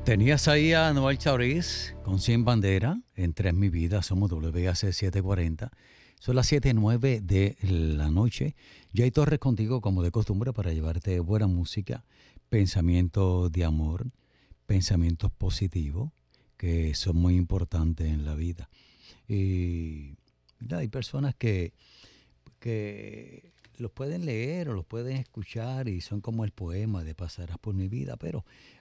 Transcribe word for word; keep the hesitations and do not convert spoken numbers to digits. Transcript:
Tenías ahí a Noel Chauriz con Cien Bandera, Entre en mi vida, somos W A C setecientos cuarenta. Son las siete y nueve de la noche. Jay Torres contigo como de costumbre para llevarte buena música, pensamientos de amor, pensamientos positivos que son muy importantes en la vida. Y mira, hay personas que, que los pueden leer o los pueden escuchar y son como el poema de Pasarás por mi vida, pero